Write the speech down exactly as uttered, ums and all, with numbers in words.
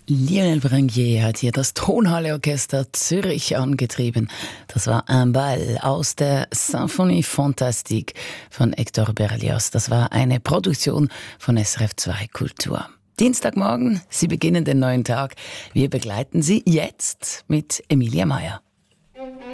Lionel Brangier hat hier das Tonhalle-Orchester Zürich angetrieben. Das war ein Ball aus der Symphonie Fantastique von Hector Berlioz. Das war eine Produktion von S R F zwei Kultur. Dienstagmorgen, Sie beginnen den neuen Tag. Wir begleiten Sie jetzt mit Emilia Meier.